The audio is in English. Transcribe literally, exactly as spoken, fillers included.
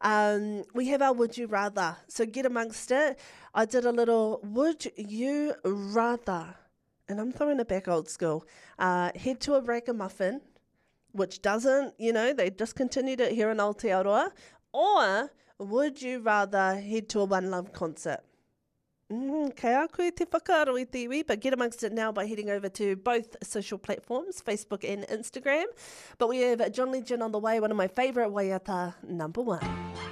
Um, we have our Would You Rather. So get amongst it. I did a little Would You Rather. And I'm throwing it back old school. Uh, head to a ragamuffin, which doesn't, you know, they discontinued it here in Aotearoa. Or would you rather head to a One Love concert? Mm, kei a koe te whakaaro i te iwi, but get amongst it now by heading over to both social platforms, Facebook and Instagram. But we have John Legend on the way, one of my favourite waiata, number one.